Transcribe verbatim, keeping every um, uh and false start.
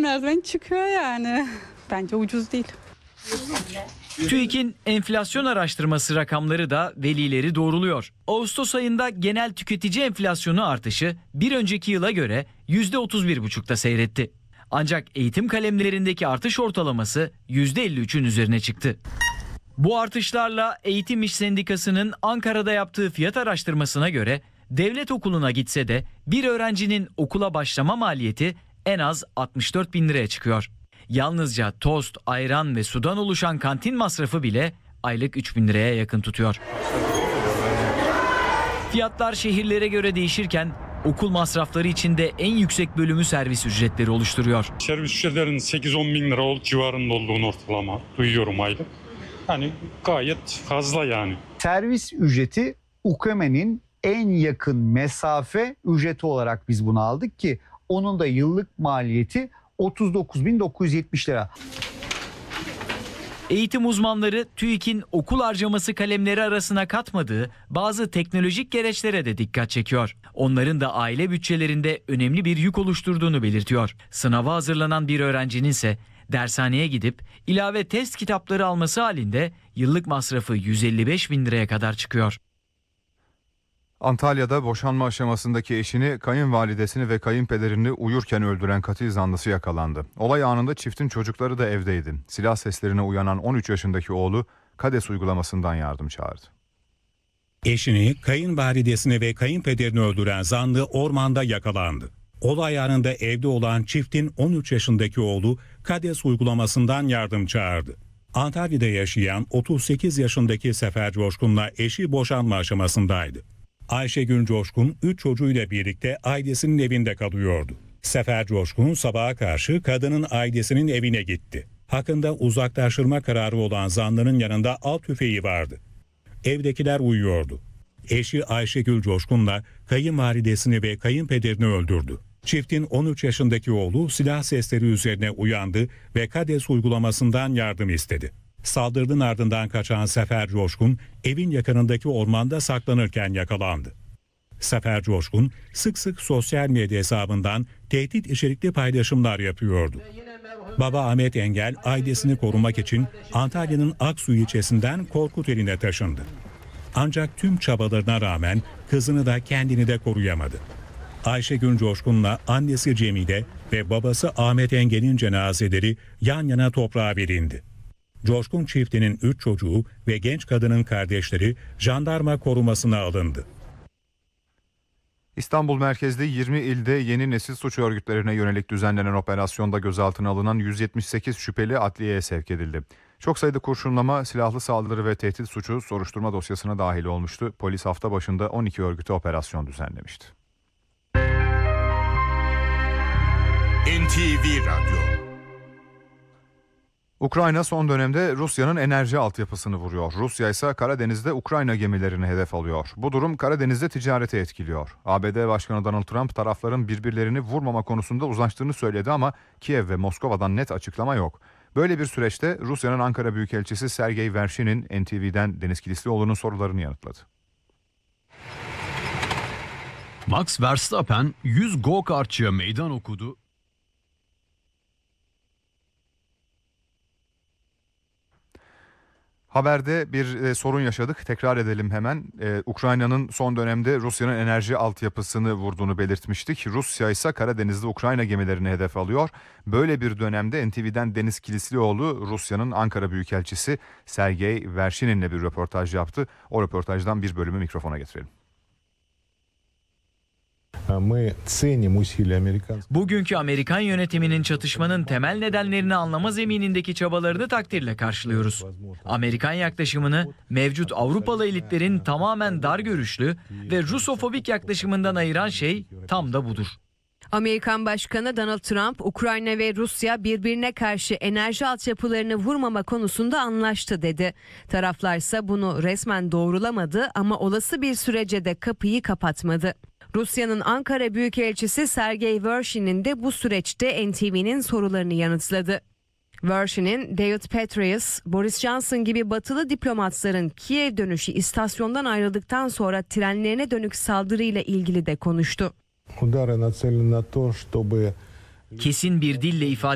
merdiven çıkıyor yani. Bence ucuz değil. TÜİK'in enflasyon araştırması rakamları da velileri doğruluyor. Ağustos ayında genel tüketici enflasyonu artışı bir önceki yıla göre yüzde otuz bir buçukta seyretti. Ancak eğitim kalemlerindeki artış ortalaması yüzde elli üçün üzerine çıktı. Bu artışlarla Eğitim İş Sendikası'nın Ankara'da yaptığı fiyat araştırmasına göre devlet okuluna gitse de bir öğrencinin okula başlama maliyeti en az altmış dört bin liraya çıkıyor. Yalnızca tost, ayran ve sudan oluşan kantin masrafı bile aylık üç bin liraya yakın tutuyor. Fiyatlar şehirlere göre değişirken okul masrafları içinde en yüksek bölümü servis ücretleri oluşturuyor. Servis ücretlerinin sekiz on bin lira civarında olduğunu ortalama duyuyorum aylık. Hani gayet fazla yani. Servis ücreti Ukme'nin en yakın mesafe ücreti olarak biz bunu aldık ki onun da yıllık maliyeti otuz dokuz bin dokuz yüz yetmiş lira. Eğitim uzmanları TÜİK'in okul harcaması kalemleri arasına katmadığı bazı teknolojik gereçlere de dikkat çekiyor. Onların da aile bütçelerinde önemli bir yük oluşturduğunu belirtiyor. Sınava hazırlanan bir öğrencinin ise dershaneye gidip ilave test kitapları alması halinde yıllık masrafı yüz elli beş bin liraya kadar çıkıyor. Antalya'da boşanma aşamasındaki eşini, kayınvalidesini ve kayınpederini uyurken öldüren katil zanlısı yakalandı. Olay anında çiftin çocukları da evdeydi. Silah seslerine uyanan on üç yaşındaki oğlu KADES uygulamasından yardım çağırdı. Eşini, kayınvalidesini ve kayınpederini öldüren zanlı ormanda yakalandı. Olay anında evde olan çiftin on üç yaşındaki oğlu KADES uygulamasından yardım çağırdı. Antalya'da yaşayan otuz sekiz yaşındaki Sefer Coşkun'la eşi boşanma aşamasındaydı. Ayşegül Coşkun üç çocuğuyla birlikte ailesinin evinde kalıyordu. Sefer Coşkun sabaha karşı kadının ailesinin evine gitti. Hakkında uzaklaştırma kararı olan zanlının yanında av tüfeği vardı. Evdekiler uyuyordu. Eşi Ayşegül Coşkun'la kayınvalidesini ve kayınpederini öldürdü. Çiftin on üç yaşındaki oğlu silah sesleri üzerine uyandı ve KADES uygulamasından yardım istedi. Saldırının ardından kaçan Sefer Coşkun evin yakınındaki ormanda saklanırken yakalandı. Sefer Coşkun sık sık sosyal medya hesabından tehdit içerikli paylaşımlar yapıyordu. Baba Ahmet Engel ailesini korumak için Antalya'nın Aksu ilçesinden Korkuteli'ne taşındı. Ancak tüm çabalarına rağmen kızını da kendini de koruyamadı. Ayşegül Coşkun'la annesi Cemile ve babası Ahmet Engel'in cenazeleri yan yana toprağa verildi. Coşkun çiftinin üç çocuğu ve genç kadının kardeşleri jandarma korumasına alındı. İstanbul merkezli yirmi ilde yeni nesil suç örgütlerine yönelik düzenlenen operasyonda gözaltına alınan yüz yetmiş sekiz şüpheli adliyeye sevk edildi. Çok sayıda kurşunlama, silahlı saldırı ve tehdit suçu soruşturma dosyasına dahil olmuştu. Polis hafta başında on iki örgüte operasyon düzenlemişti. N T V Radyo. Ukrayna son dönemde Rusya'nın enerji altyapısını vuruyor. Rusya ise Karadeniz'de Ukrayna gemilerini hedef alıyor. Bu durum Karadeniz'de ticareti etkiliyor. A B D Başkanı Donald Trump tarafların birbirlerini vurmama konusunda uzlaştığını söyledi ama Kiev ve Moskova'dan net açıklama yok. Böyle bir süreçte Rusya'nın Ankara Büyükelçisi Sergey Vershinin N T V'den Deniz Kilislioğlu'nun sorularını yanıtladı. Max Verstappen yüz go-kartçıya meydan okudu. Haberde bir e, sorun yaşadık. Tekrar edelim hemen. Ee, Ukrayna'nın son dönemde Rusya'nın enerji altyapısını vurduğunu belirtmiştik. Rusya ise Karadeniz'de Ukrayna gemilerini hedef alıyor. Böyle bir dönemde N T V'den Deniz Kilislioğlu Rusya'nın Ankara Büyükelçisi Sergey Vershinin'le bir röportaj yaptı. O röportajdan bir bölümü mikrofona getirelim. Bugünkü Amerikan yönetiminin çatışmanın temel nedenlerini anlama zeminindeki çabalarını takdirle karşılıyoruz. Amerikan yaklaşımını mevcut Avrupalı elitlerin tamamen dar görüşlü ve Rusofobik yaklaşımından ayıran şey tam da budur. Amerikan Başkanı Donald Trump, Ukrayna ve Rusya birbirine karşı enerji altyapılarını vurmama konusunda anlaştı dedi. Taraflarsa bunu resmen doğrulamadı ama olası bir sürece de kapıyı kapatmadı. Rusya'nın Ankara Büyükelçisi Sergey Vershin'in de bu süreçte N T V'nin sorularını yanıtladı. Vershin'in David Petraeus, Boris Johnson gibi batılı diplomatların Kiev dönüşü istasyondan ayrıldıktan sonra trenlerine dönük saldırıyla ilgili de konuştu. Kesin bir dille ifade